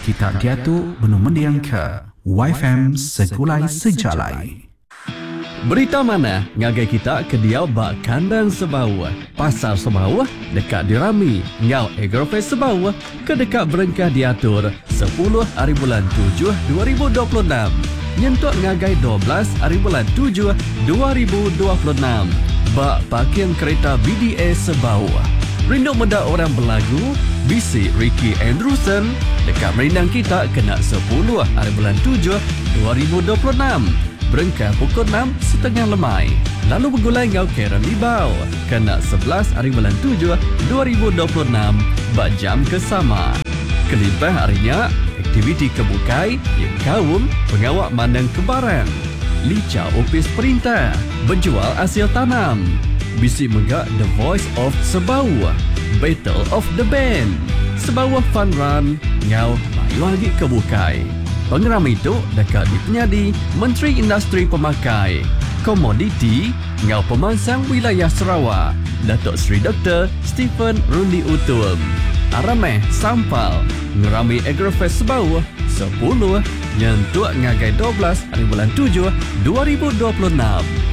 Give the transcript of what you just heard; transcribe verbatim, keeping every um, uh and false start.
kita diatur benum mendiang ke Y F M Segulai Sejalai. Berita mana ngagai kita ke dia bak kandang Sebau. Pasar Sebau dekat dirami ngau Agrofest Sebau ke dekat berengkah diatur sepuluh hari bulan tujuh dua ribu dua puluh enam. Nyentuk ngagai dua belas hari bulan tujuh dua ribu dua puluh enam. Bak parkir kereta B D A Sebau. Rindu muda orang berlagu, bisik Ricky Andrewson dekat merindang kita kena sepuluh hari bulan tujuh dua ribu dua puluh enam. Berengkah pukul enam setengah lemai. Lalu bergulai ngau Karen Libau kena sebelas hari bulan tujuh dua ribu dua puluh enam bak jam kesama. Kelimpah harinya aktiviti kebukai yang kaum pengawak mandang kebaran. Lica opis perintah, berjual hasil tanam. Bisik megak The Voice of Sebau, Battle of the Band, Sebau Fun Run, ngau layu lagi kebukai. Pengeram itu dekat dipenyadi Menteri Industri Pemakai, Komoditi, ngau pemansang wilayah Sarawak, Datuk Seri Doktor Stephen Rundi Utum. Arameh Sampal, ngerami Agrofest Sebau, sepuluh, nyentuk ngagai dua belas hari bulan tujuh dua ribu dua puluh enam.